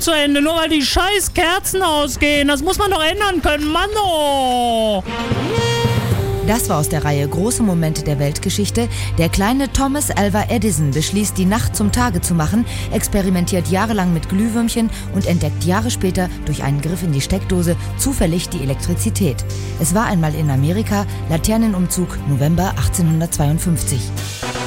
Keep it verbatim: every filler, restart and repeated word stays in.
zu Ende, nur weil die scheiß Kerzen ausgehen. Das muss man doch ändern können, Mann, oh! Das war aus der Reihe Große Momente der Weltgeschichte. Der kleine Thomas Alva Edison beschließt, die Nacht zum Tage zu machen, experimentiert jahrelang mit Glühwürmchen und entdeckt Jahre später durch einen Griff in die Steckdose zufällig die Elektrizität. Es war einmal in Amerika, Laternenumzug November achtzehnhundertzweiundfünfzig.